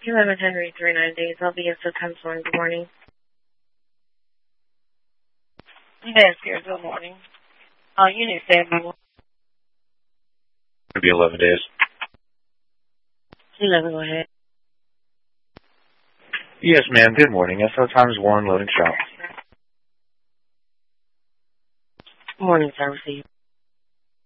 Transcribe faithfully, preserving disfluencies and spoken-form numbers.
eleven Henry, three nine days. I'll be in so times one. Good morning. Yes, here. Good morning. Uh, Unit seven. It'll be eleven days. eleven, go ahead. Yes, ma'am. Good morning. S O times one, loading shop. Morning, sir. Receive.